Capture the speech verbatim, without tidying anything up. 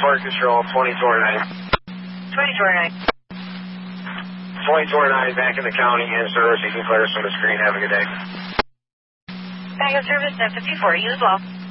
Fort Control, twenty-four nine. twenty-four nine. twenty-four nine, back in the county, in service. You can clear us from the screen. Have a good day. Back in service, ten fifty-four. You as well.